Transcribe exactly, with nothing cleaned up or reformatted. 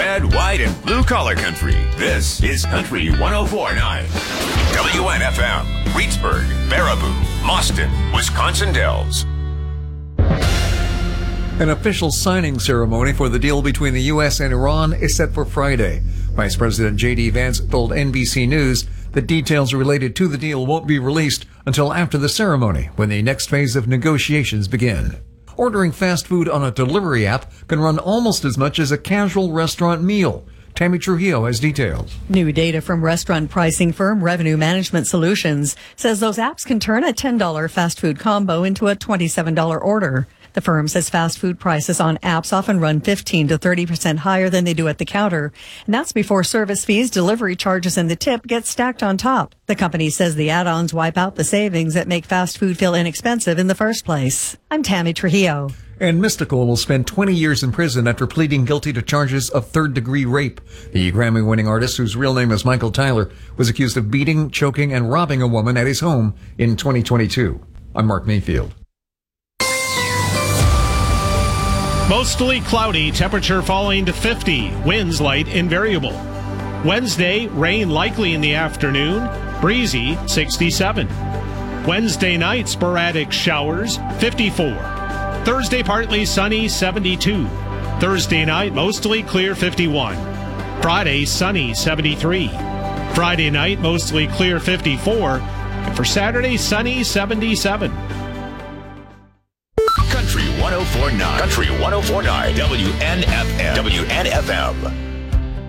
Red, white, and blue collar country. This is Country one oh four point nine. W N F M, Reedsburg, Baraboo, Mauston, Wisconsin Dells. An official signing ceremony for the deal between the U S and Iran is set for Friday. Vice President J D Vance told N B C News that details related to the deal won't be released until after the ceremony, when the next phase of negotiations begin. Ordering fast food on a delivery app can run almost as much as a casual restaurant meal. Tammy Trujillo has details. New data from restaurant pricing firm Revenue Management Solutions says those apps can turn a ten dollars fast food combo into a twenty-seven dollars order. The firm says fast food prices on apps often run fifteen to thirty percent higher than they do at the counter. And that's before service fees, delivery charges, and the tip get stacked on top. The company says the add-ons wipe out the savings that make fast food feel inexpensive in the first place. I'm Tammy Trujillo. And Mystical will spend twenty years in prison after pleading guilty to charges of third-degree rape. The Grammy-winning artist, whose real name is Michael Tyler, was accused of beating, choking, and robbing a woman at his home in twenty twenty-two. I'm Mark Mayfield. Mostly cloudy, temperature falling to fifty, winds light and variable. Wednesday, rain likely in the afternoon, breezy, sixty-seven. Wednesday night, sporadic showers, fifty-four. Thursday, partly sunny, seventy-two. Thursday night, mostly clear, fifty-one. Friday, sunny, seventy-three. Friday night, mostly clear, fifty-four. And for Saturday, sunny, seventy-seven. Country one oh four point nine. Country one oh four point nine. W N F M. W N F M.